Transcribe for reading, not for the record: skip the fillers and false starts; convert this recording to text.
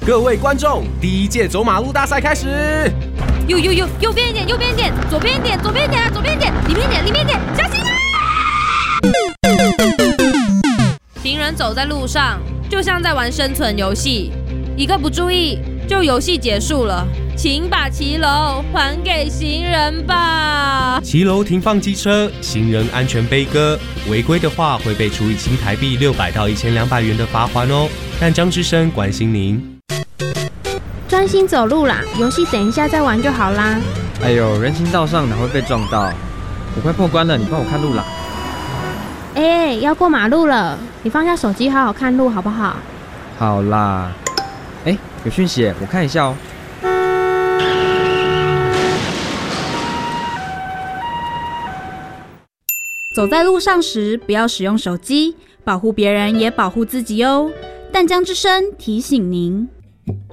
各位观众，第一届走马路大赛开始。 右边一点，右边一点，左边一点，左边一点，左边一点，里面一点，里面一点，小心啊！行人走在路上，就像在玩生存游戏，一个不注意，就游戏结束了。请把骑楼还给行人吧。 骑楼停放机车，行人安全悲歌，违规的话会被处以新台币600到1200元的罚锾哦。但张之声关心您， 专心走路啦，游戏等一下再玩就好啦。 哎呦，人行道上哪会被撞到？我快破关了，你帮我看路啦。 要过马路了，你放下手机好好看路好不好？ 好啦。有讯息耶，我看一下哦。 走在路上时，不要使用手机，保护别人也保护自己哦。淡江之声提醒您。